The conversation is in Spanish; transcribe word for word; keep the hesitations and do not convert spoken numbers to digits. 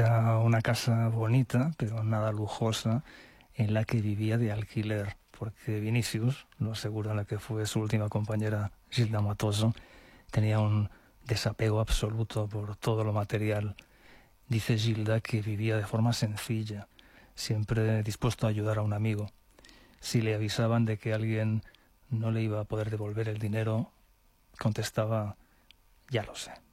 Era una casa bonita, pero nada lujosa, en la que vivía de alquiler, porque Vinicius, lo asegura la que fue su última compañera Gilda Matoso, tenía un desapego absoluto por todo lo material. Dice Gilda que vivía de forma sencilla, siempre dispuesto a ayudar a un amigo. Si le avisaban de que alguien no le iba a poder devolver el dinero, contestaba: ya lo sé.